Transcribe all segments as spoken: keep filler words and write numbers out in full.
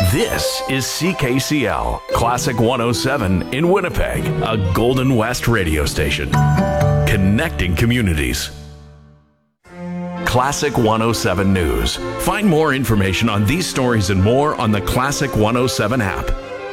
This is C K C L, Classic one oh seven in Winnipeg, a Golden West radio station. Connecting communities. Classic one oh seven News. Find more information on these stories and more on the Classic one oh seven app.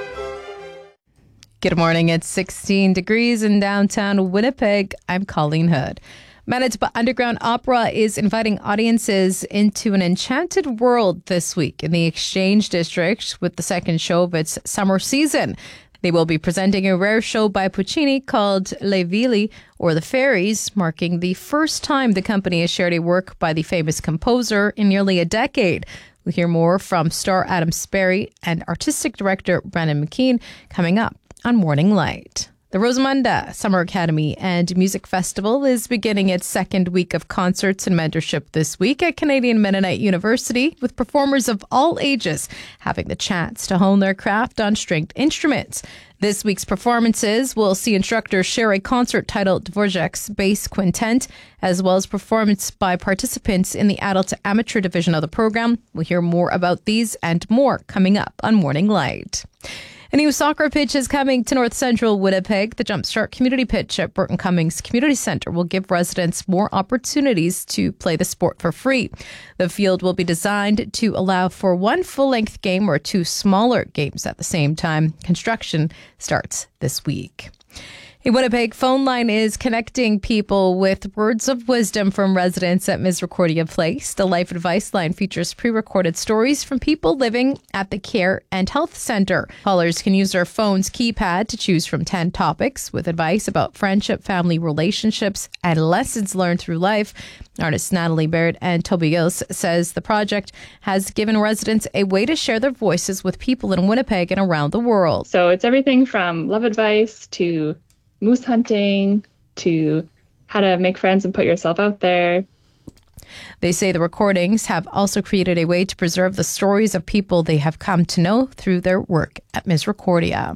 Good morning. It's sixteen degrees in downtown Winnipeg. I'm Colleen Hood. Manitoba Underground Opera is inviting audiences into an enchanted world this week in the Exchange District with the second show of its summer season. They will be presenting a rare show by Puccini called Le Ville, or The Fairies, marking the first time the company has shared a work by the famous composer in nearly a decade. We'll hear more from star Adam Sperry and artistic director Brandon McKean coming up on Morning Light. The Rosamunda Summer Academy and Music Festival is beginning its second week of concerts and mentorship this week at Canadian Mennonite University, with performers of all ages having the chance to hone their craft on stringed instruments. This week's performances will see instructors share a concert titled Dvorak's Bass Quintet, as well as performance by participants in the adult to amateur division of the program. We'll hear more about these and more coming up on Morning Light. A new soccer pitch is coming to North Central Winnipeg. The Jumpstart Community Pitch at Burton Cummings Community Centre will give residents more opportunities to play the sport for free. The field will be designed to allow for one full-length game or two smaller games at the same time. Construction starts this week. A Winnipeg phone line is connecting people with words of wisdom from residents at Misericordia Place. The Life Advice line features pre-recorded stories from people living at the Care and Health Centre. Callers can use their phone's keypad to choose from ten topics with advice about friendship, family relationships, and lessons learned through life. Artists Natalie Baird and Toby Gills says the project has given residents a way to share their voices with people in Winnipeg and around the world. So it's everything from love advice to moose hunting to how to make friends and put yourself out there. They say the recordings have also created a way to preserve the stories of people they have come to know through their work at Misericordia.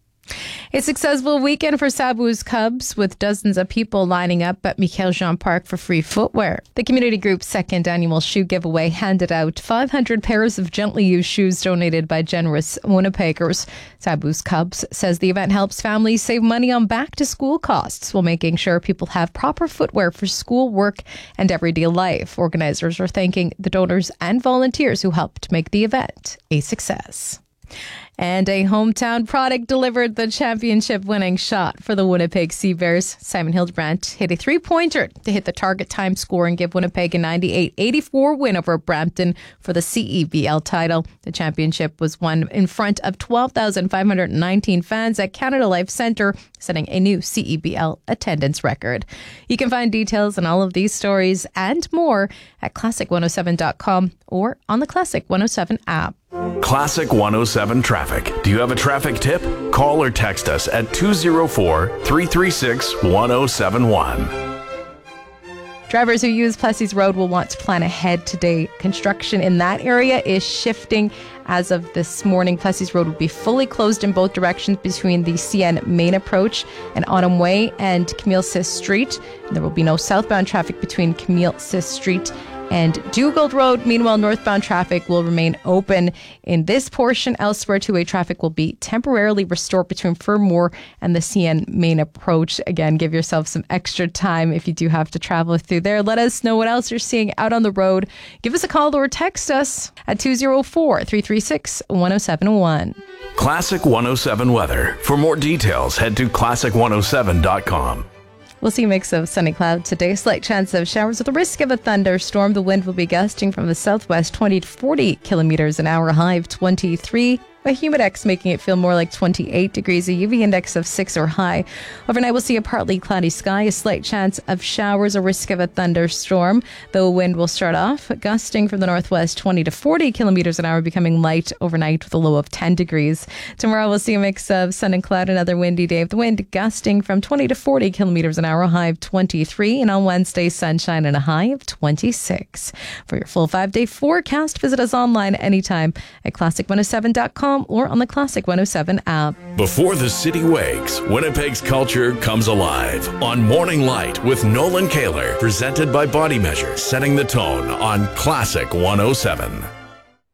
A successful weekend for Sabu's Cubs, with dozens of people lining up at Michael Jean Park for free footwear. The community group's second annual shoe giveaway handed out five hundred pairs of gently used shoes donated by generous Winnipeggers. Sabu's Cubs says the event helps families save money on back-to-school costs while making sure people have proper footwear for school, work, and everyday life. Organizers are thanking the donors and volunteers who helped make the event a success. And a hometown product delivered the championship-winning shot for the Winnipeg Sea Bears. Simon Hildebrandt hit a three-pointer to hit the target time score and give Winnipeg a ninety-eight eighty-four win over Brampton for the C E B L title. The championship was won in front of twelve thousand five hundred nineteen fans at Canada Life Centre, setting a new C E B L attendance record. You can find details on all of these stories and more at classic one oh seven dot com or on the Classic one oh seven app. Classic one oh seven Traffic. Do you have a traffic tip? Call or text us at two oh four, three three six, one oh seven one. Drivers who use Plessis Road will want to plan ahead today. Construction in that area is shifting. As of this morning, Plessis Road will be fully closed in both directions between the C N main approach and Autumn Way and Camille Sis Street. There will be no southbound traffic between Camille Sis Street and Dugald Road. Meanwhile, northbound traffic will remain open in this portion. Elsewhere, two-way traffic will be temporarily restored between Fermor and the C N main approach. Again, give yourself some extra time if you do have to travel through there. Let us know what else you're seeing out on the road. Give us a call or text us at two oh four, three three six, one oh seven one. Classic one oh seven weather. For more details, head to classic one oh seven dot com. We'll see a mix of sunny clouds today. Slight chance of showers with the risk of a thunderstorm. The wind will be gusting from the southwest twenty to forty kilometers an hour, high of twenty-three. A humidex making it feel more like twenty-eight degrees, a U V index of six or high. Overnight, we'll see a partly cloudy sky, a slight chance of showers, a risk of a thunderstorm. The wind will start off gusting from the northwest twenty to forty kilometers an hour, becoming light overnight with a low of ten degrees. Tomorrow, we'll see a mix of sun and cloud, another windy day, with the wind gusting from twenty to forty kilometers an hour, a high of twenty-three. And on Wednesday, sunshine and a high of twenty-six. For your full five-day forecast, visit us online anytime at classic one oh seven dot com or on the Classic one oh seven app. Before the city wakes, Winnipeg's culture comes alive on Morning Light with Nolan Kaler, presented by Body Measure, setting the tone on Classic one oh seven.